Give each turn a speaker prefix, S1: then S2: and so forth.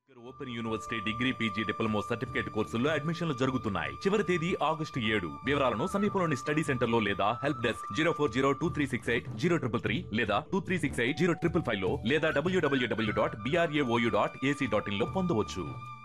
S1: Open university degree PG diploma certificate కోర్సుల్లో అడ్మిషన్లు జరుగుతున్నాయి. చివరి తేదీ August 7. వివరాలను సమీపంలోని స్టడీ సెంటర్ లో లేదా హెల్ప్ డెస్క్ 04023680333 లేదా 23680555 లో లేదా www.brao.ac.in లో పొందవచ్చు.